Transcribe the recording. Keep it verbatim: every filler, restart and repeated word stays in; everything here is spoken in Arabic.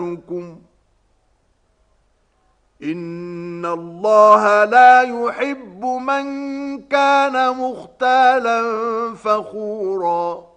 أموالكم إن الله لا يحب من كان مختالا فخورا